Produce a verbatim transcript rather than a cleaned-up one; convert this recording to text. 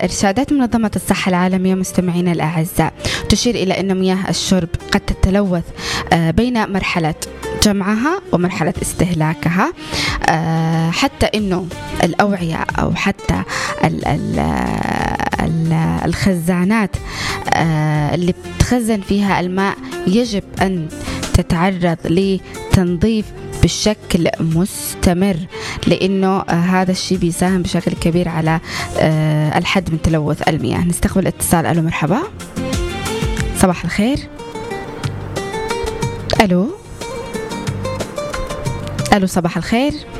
إرشادات منظمة الصحة العالمية مستمعينا الأعزاء تشير إلى أن مياه الشرب قد تتلوث بين مرحلة جمعها ومرحلة استهلاكها، حتى أنه الأوعية أو حتى ال ال ال الخزانات اللي بتخزن فيها الماء يجب أن تتعرض لتنظيف بشكل مستمر، لأنه هذا الشيء بيساهم بشكل كبير على الحد من تلوث المياه. نستقبل اتصال. ألو مرحبا، صباح الخير. ألو ألو صباح الخير.